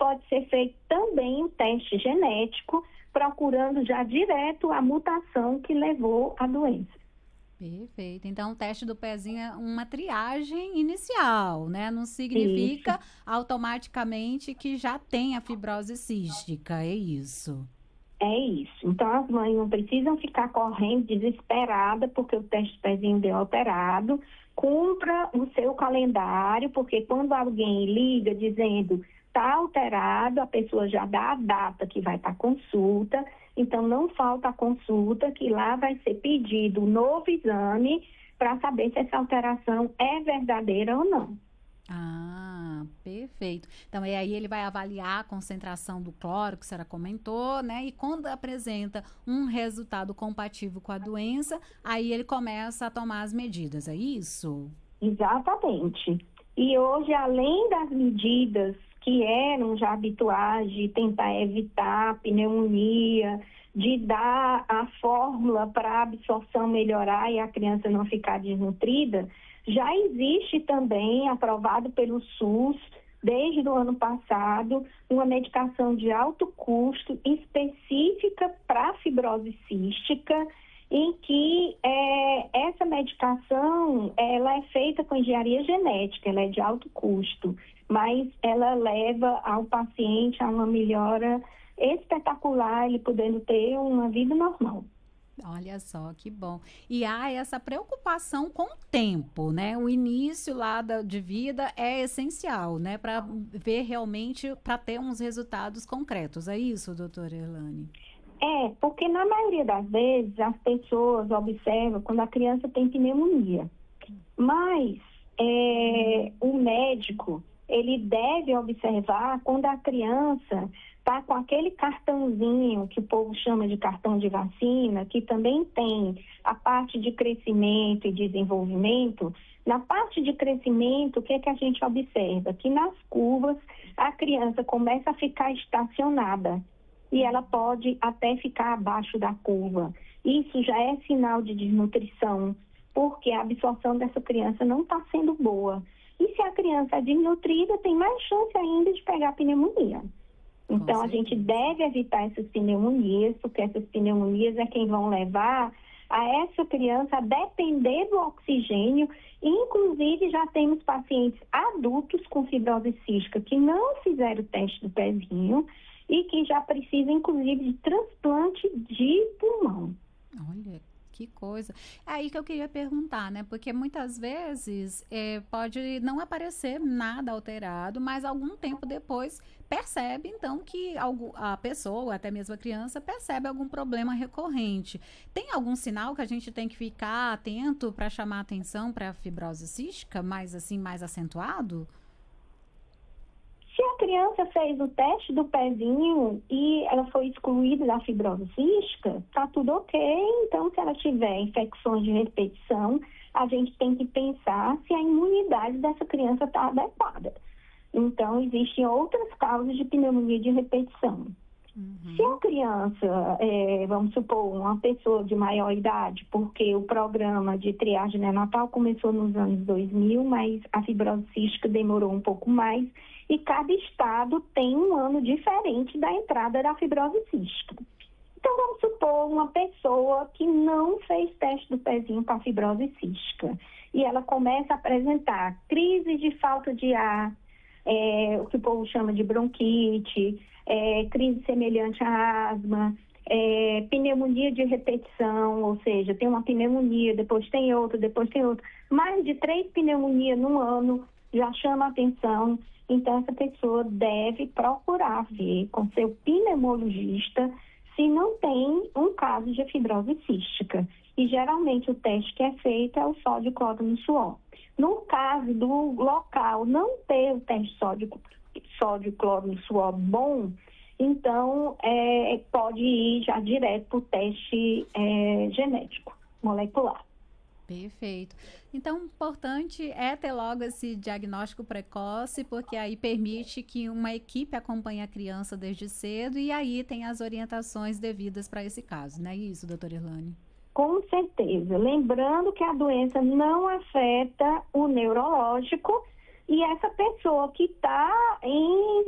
pode ser feito também um teste genético, procurando já direto a mutação que levou à doença. Perfeito. Então, o teste do pezinho é uma triagem inicial, né? Não Isso. significa automaticamente que já tem a fibrose cística, é isso. É isso. Então, as mães não precisam ficar correndo desesperada porque o teste do pezinho deu alterado. Cumpra o seu calendário, porque quando alguém liga dizendo está alterado, a pessoa já dá a data que vai para a consulta. Então, não falta a consulta, que lá vai ser pedido um novo exame para saber se essa alteração é verdadeira ou não. Ah, perfeito. Então, e aí ele vai avaliar a concentração do cloro que a senhora comentou, né? E quando apresenta um resultado compatível com a doença, aí ele começa a tomar as medidas, é isso? Exatamente. E hoje, além das medidas que eram já habituais de tentar evitar a pneumonia, de dar a fórmula para a absorção melhorar e a criança não ficar desnutrida, já existe também, aprovado pelo SUS, desde o ano passado, uma medicação de alto custo específica para fibrose cística, em que essa medicação ela é feita com engenharia genética, ela é de alto custo, mas ela leva ao paciente a uma melhora espetacular, ele podendo ter uma vida normal. Olha só, que bom. E há essa preocupação com o tempo, né? O início lá de vida é essencial, né? Para ver realmente, para ter uns resultados concretos. É isso, doutora Erlane? Porque na maioria das vezes as pessoas observam quando a criança tem pneumonia, mas o médico, ele deve observar quando a criança está com aquele cartãozinho que o povo chama de cartão de vacina, que também tem a parte de crescimento e desenvolvimento. Na parte de crescimento, o que é que a gente observa? Que nas curvas a criança começa a ficar estacionada e ela pode até ficar abaixo da curva. Isso já é sinal de desnutrição, porque a absorção dessa criança não está sendo boa. E se a criança é desnutrida, tem mais chance ainda de pegar pneumonia. Então, a gente deve evitar essas pneumonias, porque essas pneumonias é quem vão levar a essa criança a depender do oxigênio. Inclusive, já temos pacientes adultos com fibrose cística que não fizeram o teste do pezinho e que já precisam, inclusive, de transplante de pulmão. Olha, que coisa. É aí que eu queria perguntar, né? Porque muitas vezes pode não aparecer nada alterado, mas algum tempo depois percebe, então, que a pessoa, ou até mesmo a criança, percebe algum problema recorrente. Tem algum sinal que a gente tem que ficar atento para chamar atenção para a fibrose cística, mais assim, mais acentuado? Se a criança fez o teste do pezinho e ela foi excluída da fibrose cística, tá tudo ok. Então, se ela tiver infecções de repetição, a gente tem que pensar se a imunidade dessa criança está adequada. Então, existem outras causas de pneumonia de repetição. Se a criança, vamos supor, uma pessoa de maior idade, porque o programa de triagem neonatal começou nos anos 2000, mas a fibrose cística demorou um pouco mais, e cada estado tem um ano diferente da entrada da fibrose cística. Então, vamos supor uma pessoa que não fez teste do pezinho para fibrose cística, e ela começa a apresentar crise de falta de ar, o que o povo chama de bronquite, crise semelhante à asma, pneumonia de repetição, ou seja, tem uma pneumonia, depois tem outra, depois tem outra. Mais de 3 pneumonias no ano já chama atenção. Então, essa pessoa deve procurar ver com seu pneumologista se não tem um caso de fibrose cística. E, geralmente, o teste que é feito é o sódio cloro no suor. No caso do local não ter o teste sódio cloro no suor bom, então pode ir já direto para o teste genético, molecular. Perfeito. Então, o importante é ter logo esse diagnóstico precoce, porque aí permite que uma equipe acompanhe a criança desde cedo e aí tem as orientações devidas para esse caso, não é isso, doutora Erlane? Com certeza. Lembrando que a doença não afeta o neurológico e essa pessoa que está em